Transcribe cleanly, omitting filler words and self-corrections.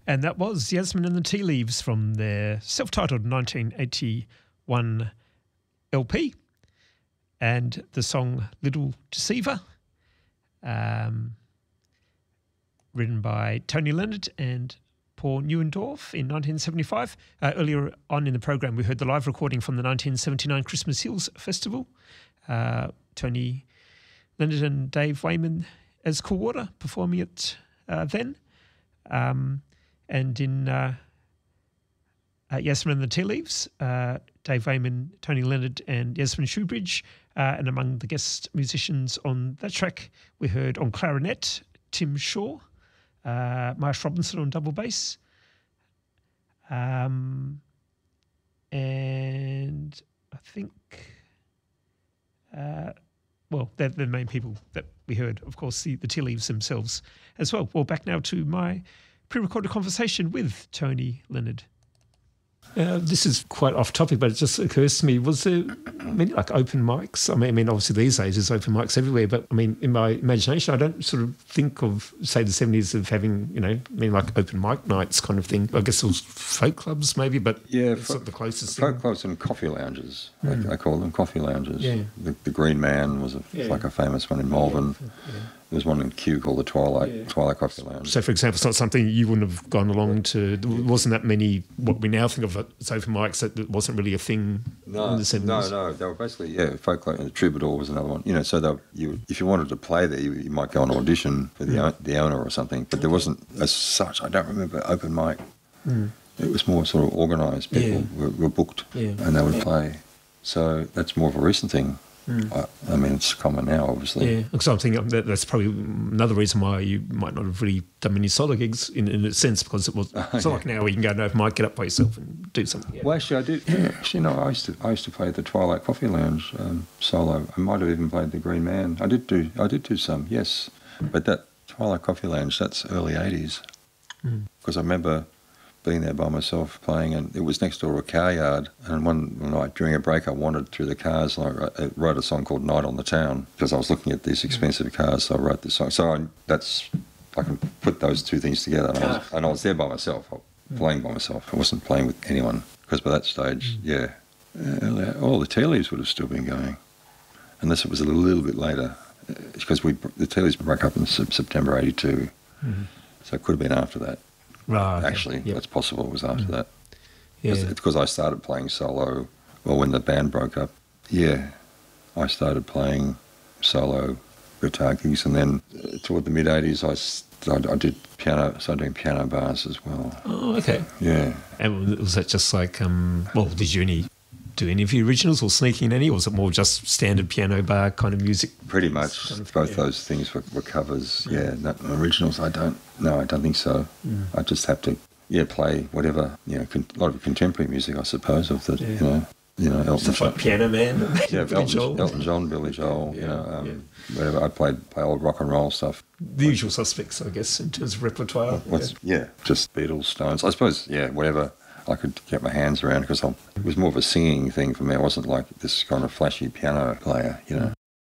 And that was Yasmin and the Tea Leaves from their self-titled 1981 LP. And the song Little Deceiver, written by Tony Leonard and Paul Neuendorf in 1975. Earlier on in the program, we heard the live recording from the 1979 Christmas Hills Festival. Tony Leonard and Dave Wayman as Coolwater performing it then. And in Yasmin and the Tea Leaves, Dave Wayman, Tony Leonard and Yasmin Shoebridge. And among the guest musicians on that track, we heard on clarinet, Tim Shaw, Marsh Robinson on double bass, and I think, they're the main people that we heard. Of course, the Tea Leaves themselves as well. Well, back now to my pre-recorded conversation with Tony Leonard. This is quite off topic, but it just occurs to me, was there many like open mics? I mean, obviously these days there's open mics everywhere, but I mean, in my imagination, I don't sort of think of, say, the 70s of having, like open mic nights kind of thing. I guess it was folk clubs maybe, but it's sort of the closest folk thing. clubs and coffee lounges. I call them coffee lounges. Yeah. The Green Man was like a famous one in Malvern. Yeah. There was one in Kew called the Twilight Coffee Lounge. So, for example, it's not something you wouldn't have gone along to. There wasn't that many, what we now think of as open mics, that wasn't really a thing in the 70s. No. They were basically, folk like the Troubadour was another one. So if you wanted to play there, you might go on audition for the owner or something. But there wasn't, as such, I don't remember open mic. It was more sort of organised. People were booked and they would play. So that's more of a recent thing. I mean, it's common now, obviously. Yeah, because I'm thinking that's probably another reason why you might not have really done many solo gigs in a sense, because it's not like now where you can go and open mic, get up by yourself and do something. Yeah. Well, actually, I did. Yeah, actually, no, I used to play at the Twilight Coffee Lounge solo. I might have even played the Green Man. I did do some, yes. But that Twilight Coffee Lounge, that's early 80s. Because I remember being there by myself playing, and it was next door to a car yard. And one night during a break, I wandered through the cars, and I wrote a song called "Night on the Town" because I was looking at these expensive cars. So I wrote this song. So I can put those two things together. And I was there by myself, playing by myself. I wasn't playing with anyone because by that stage, all the Tea Leaves would have still been going, unless it was a little bit later, because the Tea Leaves broke up in September '82, so it could have been after that. Right, okay. Actually, that's possible. It was after that. It's because I started playing solo. Well, when the band broke up, I started playing solo guitar gigs, and then toward the mid '80s, I did piano. Started doing piano bars as well. Oh, okay. Yeah. And was that just like, did you do any of the originals or sneak in any, or was it more just standard piano bar kind of music? Pretty much. Both those things were covers. Not originals. I don't think so. I just have to play whatever, a lot of contemporary music, I suppose, of the Elton Stuff like Piano Man, Elton John, Billy Joel, whatever. I play old rock and roll stuff. The usual suspects, I guess, in terms of repertoire. Just Beatles, Stones, I suppose. Whatever I could get my hands around, because it was more of a singing thing for me. I wasn't like this kind of flashy piano player,